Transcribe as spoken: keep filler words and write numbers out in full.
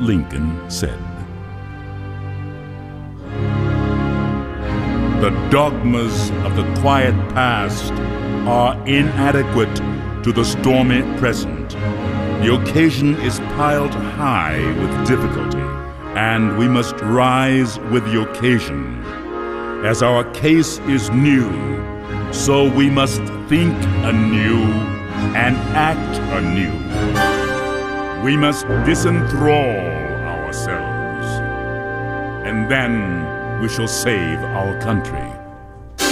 Lincoln said. The dogmas of the quiet past are inadequate to the stormy present. The occasion is piled high with difficulty, and we must rise with the occasion. As our case is new, so we must think anew and act anew. We must disenthrall ourselves, and then we shall save our country.